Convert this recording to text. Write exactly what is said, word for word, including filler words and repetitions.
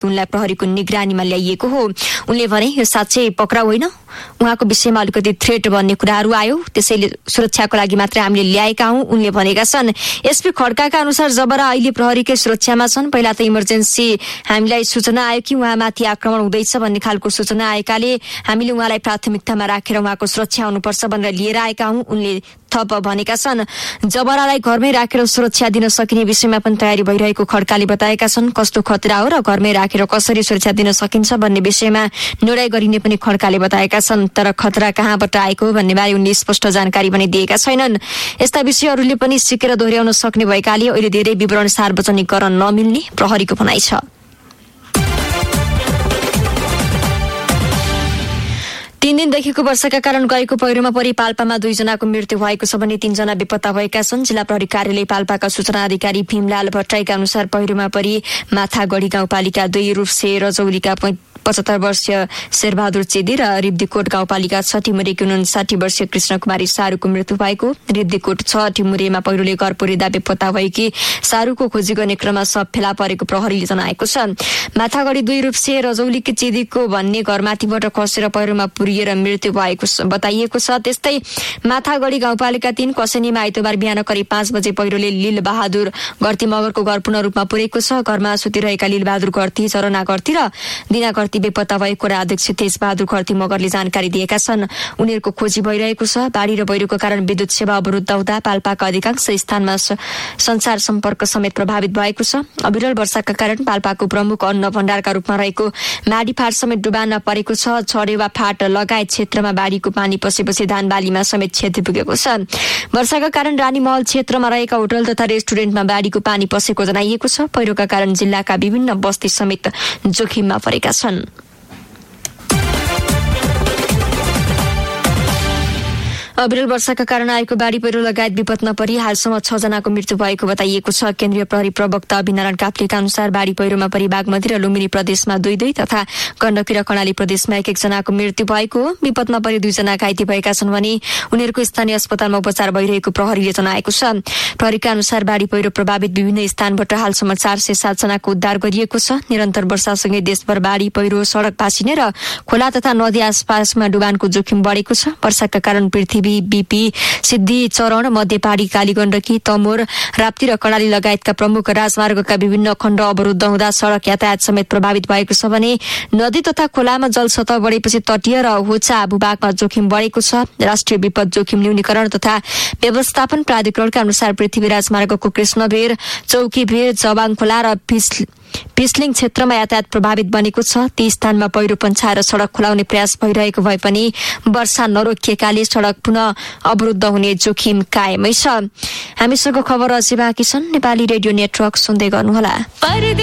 उनलाई प्रहरीको निगरानीमा ल्याइएको हो। उनले भने यो साँच्चै पक्राउ होइन, उहाँको विषयमा अलिकति थ्रेट भन्ने कुराहरू आयो, त्यसैले सुरक्षाको लागि मात्रै हामीले ल्याएका हौं उनले भनेका छन्। एसपी खड्काका अनुसार जबरा अहिले प्रहरीकै सुरक्षामा छन्। पहिला त इमर्जेन्सी हामीलाई सूचना आयो कि उहाँमाथि आक्रमण हुँदैछ भन्ने खालको सूचना आएकाले हामीले उहाँलाई प्राथमिकतामा राखेर उहाँको सुरक्षा हुनुपर्छ भनेर लिएर आएका हौं उनले थप भनेका छन्। जबरालाई घरमै राखेर सुरक्षा दिन सकिने विषयमा पनि तयारी भइरहेको खड्काले बताएका छन्। कस्तो खतरा हो र घरमै राखेर कसरी सुरक्षा दिन सकिन्छ भन्ने विषयमा निर्णय गरिने पनि खड्काले बताएका छन्। तर खतरा कहाँबाट आएको भन्ने बारे उनले स्पष्ट जानकारी पनि दिएका छैनन्। यस्ता विषयहरूले पनि सिकेर दोहोर्याउन सक्ने भएकाले अहिले धेरै विवरण सार्वजनिक गर्न नमिल्ने प्रहरीको भनाइ छ। तीन दिनदेखिको वर्षाका कारण गएको पहिरोमा परि पाल्पामा दुईजनाको मृत्यु भएको छ भने तीनजना बेपत्ता भएका छन्। जिल्ला प्रहरी कार्यालय पाल्पाका सूचना अधिकारी भीमलाल भट्टराईका अनुसार पहिरोमा परि माथागढी गाउँपालिका दुई रूपसे रजौलीका पचहत्तर वर्षीय शेरबहादुर चेदी र रिब्दीकोट गाउँपालिका छ टिमुरेकी उनसाठी वर्षीय कृष्ण कुमारी सारूको मृत्यु भएको। रिब्दीकोट छ टिमुरेमा पहिरोले घर पुर्दा बेपत्ता भएकी सारूको खोजी गर्ने क्रममा सब फेला परेको प्रहरीले जनाएको छ। माथागढी दुई रूपसे रजौलीकी चेदीको भन्ने घरमाथिबाट खसेर पहिरोमा पुरिएर मृत्यु भएको बताइएको छ। त्यस्तै माथागढी गाउँपालिका तीन कसेनीमा आइतबार बिहान करिब पाँच बजे पहिरोले लील बहादुर गर्ती मगरको घर पूर्ण रूपमा पुरेको छ। घरमा सुतिरहेका लील बहादुर गर्ती, चरना गर्ती र दिना गर्ती बेपत्ता भएको र अध्यक्ष तेज बहादुर गर्ती मगरले जानकारी दिएका छन्। उनीहरूको खोजी भइरहेको छ। बाढी र पहिरोको कारण विद्युत सेवा अवरुद्ध हुँदा पाल्पाका अधिकांश स्थानमा संचार सम्पर्क समेत प्रभावित भएको छ। अविरल वर्षाका कारण पाल्पाको प्रमुख अन्न भण्डारका रूपमा रहेको माडी फाँट समेत डुबान परेको छ। छडेवा फाँट लगायत क्षेत्रमा बाढीको पानी पसेपछि धान बालीमा समेत क्षति पुगेको छ। वर्षाका कारण रानीमहल क्षेत्रमा रहेका होटल तथा रेस्टुरेन्टमा बाढीको पानी पसेको जनाइएको छ। पहिरोका कारण जिल्लाका विभिन्न बस्ती समेत जोखिममा परेका छन्। अविरल वर्षाका कारण आएको बाढी पहिरो लगायत विपद नपरी हालसम्म छ जनाको मृत्यु भएको बताइएको छ। केन्द्रीय प्रहरी प्रवक्ता अभिनारायण काफ्लेका अनुसार बाढी पहिरोमा परि बागमती र लुम्बिनी प्रदेशमा दुई दुई तथा गण्डकी र कर्णाली प्रदेशमा एक एक जनाको मृत्यु भएको हो। विपदमा परि दुईजना घाइते भएका छन् भने उनीहरूको स्थानीय अस्पतालमा उपचार भइरहेको प्रहरीले जनाएको छ। प्रहरीका अनुसार बाढी पहिरो प्रभावित विभिन्न स्थानबाट हालसम्म चार सय सात जनाको उद्धार गरिएको छ। निरन्तर वर्षासँगै देशभर बाढी पहिरो, सड़क भासिने र खोला तथा नदी आसपासमा डुबानको जोखिम बढेको छ। वर्षाका कारण पृथ्वी बीपी, सिद्धि चरण, मध्य पहाडी, कालीगण्डकी, तमोर, राप्ती र कर्णाली लगायतका प्रमुख राजमार्गका विभिन्न खण्ड अवरुद्ध हुँदा सड़क यातायात समेत प्रभावित भएको छ भने नदी तथा खोलामा जलसतह बढेपछि तटीय र होचा भूभागमा जोखिम बढेको छ। राष्ट्रिय विपद जोखिम न्यूनीकरण तथा व्यवस्थापन प्राधिकरणका अनुसार पृथ्वी राजमार्गको कृष्णभेर, चौकीभेर, जबाङ खोला र पिस्लिङ क्षेत्रमा यातायात प्रभावित बनेको छ। ती स्थानमा पहिरो पन्छाएर सड़क खुलाउने प्रयास भइरहेको भए पनि वर्षा नरोकिएकाले सड़क पुनः अवरुद्ध हुने जोखिम कायमै छ। हामीसँग खबर अझै बाँकी छन्। नेपाली रेडियो नेटवर्क सुन्दै गर्नुहोला।